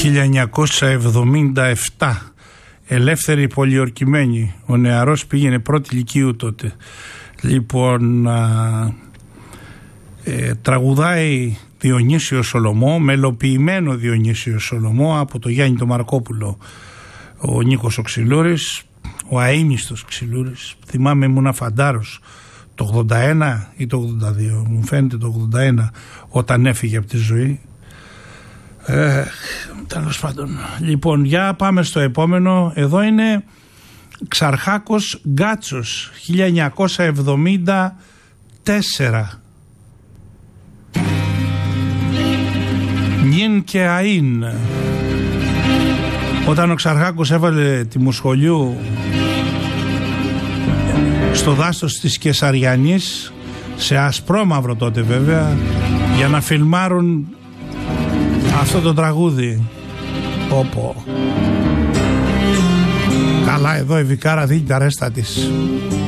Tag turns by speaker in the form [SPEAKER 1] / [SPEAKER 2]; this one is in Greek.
[SPEAKER 1] 1977, ελεύθερη πολιορκημένη. Ο νεαρός πήγαινε πρώτη λυκείου τότε. Λοιπόν, τραγουδάει Διονύσιο Σολομό, μελοποιημένο Διονύσιο Σολομό από το Γιάννη το Μαρκόπουλο, ο Νίκος ο Ξυλούρης, ο αείμνηστος Ξυλούρης. Θυμάμαι, ήμουνα φαντάρος το 81 ή το 82, μου φαίνεται το 81, όταν έφυγε από τη ζωή. Τέλος πάντων. Λοιπόν, για πάμε στο επόμενο. Εδώ είναι Ξαρχάκος Γκάτσος, 1974. Νιν και αΐν. Όταν ο Ξαρχάκος έβαλε τη Μουσχολιού στο δάστος της Κεσαριανής, σε ασπρόμαυρο τότε βέβαια, για να φιλμάρουν αυτό το τραγούδι.Όπο. Καλά, εδώ η Βικάρα δίνει τα ρέστα της.